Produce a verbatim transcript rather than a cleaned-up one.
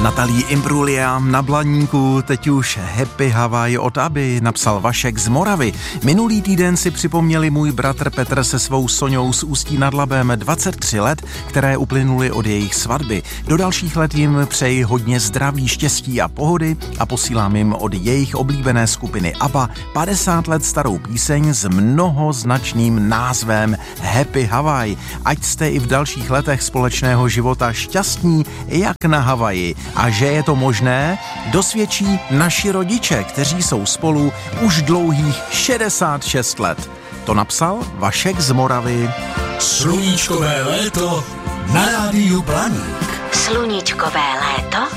Natalí Imbruglia na Blaníku, teď už Happy Hawaii od Abby, napsal Vašek z Moravy. Minulý týden si připomněli můj bratr Petr se svou Soňou z Ústí nad Labem dvacet tři let, které uplynuly od jejich svatby. Do dalších let jim přeji hodně zdraví, štěstí a pohody a posílám jim od jejich oblíbené skupiny ABBA padesát let starou píseň s mnohoznačným názvem Happy Hawaii. Ať jste i v dalších letech společného života šťastní jak na Havaji. A že je to možné, dosvědčí naši rodiče, kteří jsou spolu už dlouhých šedesát šest let. To napsal Vašek z Moravy. Sluníčkové léto na rádiu Blaník. Sluníčkové léto